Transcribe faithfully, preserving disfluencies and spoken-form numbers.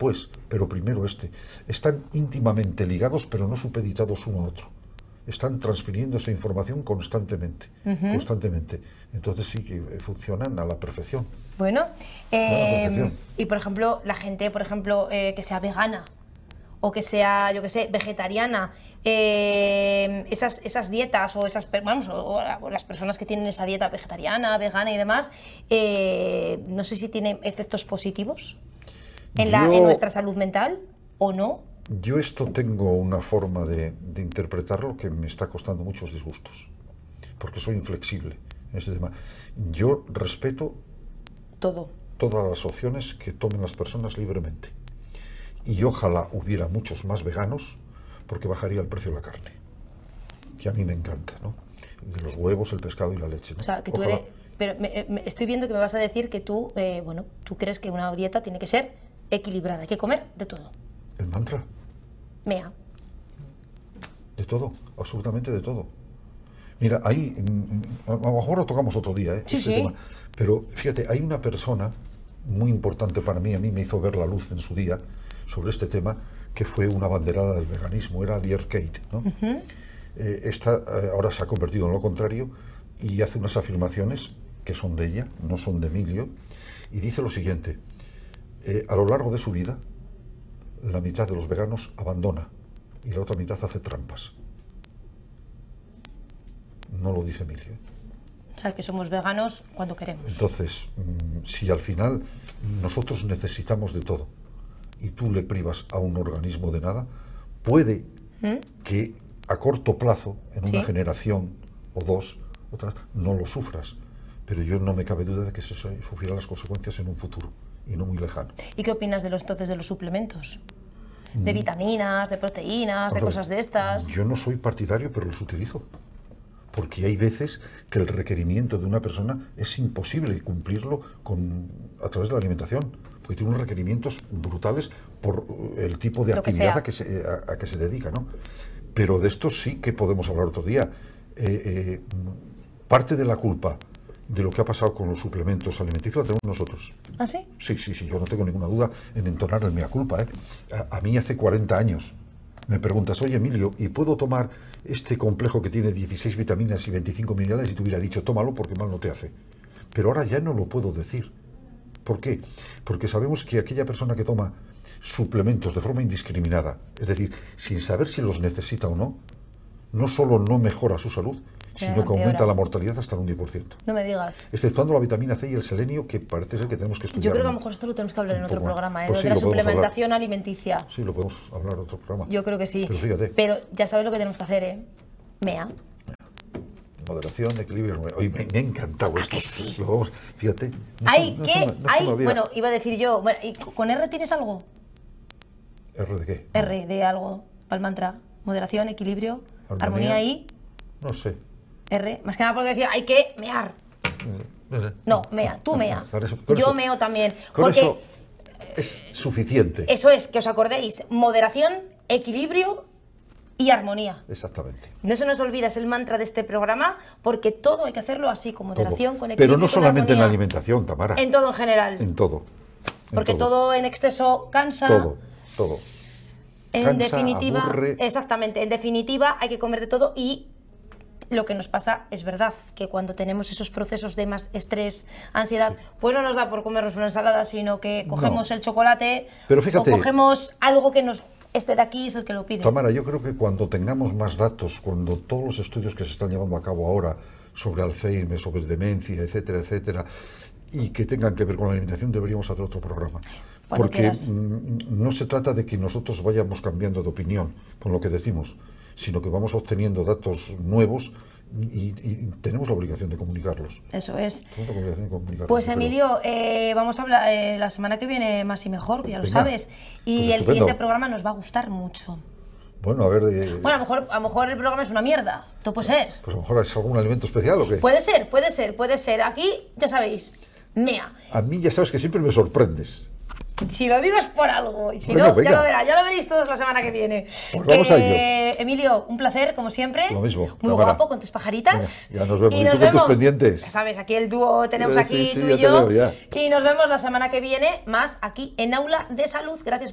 después, pero primero este. Están íntimamente ligados, pero no supeditados uno a otro. Están transfiriendo esa información constantemente, uh-huh. constantemente. Entonces sí que funcionan a la perfección. Bueno, eh, a la perfección. Y por ejemplo, la gente, por ejemplo, eh, que sea vegana o que sea, yo que sé, vegetariana, eh, esas, esas dietas o esas, vamos, o, o las personas que tienen esa dieta vegetariana, vegana y demás, eh, no sé si tienen efectos positivos en, la, Yo... en nuestra salud mental o no. Yo esto tengo una forma de, de interpretarlo que me está costando muchos disgustos, porque soy inflexible en este tema. Yo respeto todo, todas las opciones que tomen las personas libremente. Y ojalá hubiera muchos más veganos, porque bajaría el precio de la carne, que a mí me encanta, ¿no? De los huevos, el pescado y la leche, ¿no? O sea, que tú ojalá. eres... Pero me, me, estoy viendo que me vas a decir que tú, eh, bueno, tú crees que una dieta tiene que ser equilibrada, hay que comer de todo. ¿El mantra? Mea. De todo, absolutamente de todo. Mira, ahí, a lo mejor lo tocamos otro día, ¿eh? Sí, este sí. tema. Pero fíjate, hay una persona muy importante para mí, a mí me hizo ver la luz en su día sobre este tema, que fue una banderada del veganismo, era Lear Kate, ¿no? Uh-huh. eh, esta eh, ahora se ha convertido en lo contrario y hace unas afirmaciones que son de ella, no son de Emilio, y dice lo siguiente: eh, a lo largo de su vida, la mitad de los veganos abandona y la otra mitad hace trampas. No lo dice Emilio, ¿eh? O sea, que somos veganos cuando queremos. Entonces, mmm, si al final nosotros necesitamos de todo y tú le privas a un organismo de nada, puede ¿Mm? que a corto plazo, en una ¿Sí? generación o dos, otras, no lo sufras. Pero yo no me cabe duda de que se sufrirán las consecuencias en un futuro y no muy lejano. ¿Y qué opinas de los entonces de los suplementos? De mm. vitaminas, de proteínas, Otra de cosas de estas. Yo no soy partidario, pero los utilizo. Porque hay veces que el requerimiento de una persona es imposible cumplirlo con, a través de la alimentación, porque tiene unos requerimientos brutales por el tipo de Lo actividad que a que, se, a, a que se dedica, ¿no? Pero de esto sí que podemos hablar otro día. Eh, eh, parte de la culpa de lo que ha pasado con los suplementos alimenticios la tenemos nosotros. ¿Ah, sí? Sí, sí, sí, yo no tengo ninguna duda en entonar el mea culpa, ¿eh? A, a mí hace cuarenta años me preguntas, oye Emilio, ¿y puedo tomar este complejo que tiene dieciséis vitaminas y veinticinco minerales? Y te hubiera dicho, tómalo porque mal no te hace. Pero ahora ya no lo puedo decir. ¿Por qué? Porque sabemos que aquella persona que toma suplementos de forma indiscriminada, es decir, sin saber si los necesita o no, no solo no mejora su salud, sino que aumenta la mortalidad hasta un diez por ciento. No me digas. Exceptuando la vitamina C y el selenio, que parece ser que tenemos que estudiar. Yo creo que a lo mejor esto lo tenemos que hablar en otro más. programa, ¿eh? Pues sí, de la lo podemos suplementación hablar. alimenticia. Sí, lo podemos hablar en otro programa. Yo creo que sí. Pero fíjate. Pero ya sabes lo que tenemos que hacer, ¿eh? Mea. Moderación, equilibrio. Oye, me, me ha encantado esto. Que sí. Lo vamos, fíjate. No ¿Hay se, no qué? se me, no ¿Hay? se me Bueno, iba a decir yo. Bueno, ¿y con R tienes algo? ¿R de qué? R de algo. Para el mantra. Moderación, equilibrio, armonía, armonía y. No sé. R. Más que nada porque decía, hay que mear. No, mea. Tú mea. Con eso, con yo eso, meo también. Con porque eso es suficiente. Eso es, que os acordéis. Moderación, equilibrio y armonía. Exactamente. No se nos olvida, es el mantra de este programa, porque todo hay que hacerlo así, con moderación, todo. con equilibrio. Pero no solamente en la alimentación, Tamara. En todo en general. En todo. En porque todo. todo en exceso cansa. Todo, todo. En cansa, definitiva, aburre. Exactamente, en definitiva hay que comer de todo y lo que nos pasa es verdad, que cuando tenemos esos procesos de más estrés, ansiedad, sí. pues no nos da por comernos una ensalada, sino que cogemos no. el chocolate. Pero fíjate, o cogemos algo que nos... Este de aquí es el que lo pide. Tamara, yo creo que cuando tengamos más datos, cuando todos los estudios que se están llevando a cabo ahora sobre Alzheimer, sobre demencia, etcétera, etcétera, y que tengan que ver con la alimentación, deberíamos hacer otro programa. Cuando Porque mm, no se trata de que nosotros vayamos cambiando de opinión con lo que decimos, sino que vamos obteniendo datos nuevos y, y tenemos la obligación de comunicarlos. Eso es. Tenemos la obligación de comunicarlos. Pues Emilio, eh, vamos a hablar eh, la semana que viene más y mejor, ya lo Venga, sabes. Y pues el estupendo. siguiente programa nos va a gustar mucho. Bueno, a ver... De... Bueno, a lo, mejor, a lo mejor el programa es una mierda, todo puede ser. Pues a lo mejor es algún alimento especial o qué. Puede ser, puede ser, puede ser. Aquí, ya sabéis, mea. A mí ya sabes que siempre me sorprendes. Si lo digo es por algo, y si bueno, no, venga. ya lo verá, ya lo veréis todos la semana que viene. Pues vamos a ello. Emilio, un placer, como siempre. Lo mismo. Muy Cámara. guapo, con tus pajaritas. Venga, ya nos vemos. Y, ¿Y nos tú con vemos, tus pendientes? Ya sabes, aquí el dúo tenemos Sí, aquí sí, tú ya y te yo. veo, ya. Y nos vemos la semana que viene, más aquí en Aula de Salud. Gracias.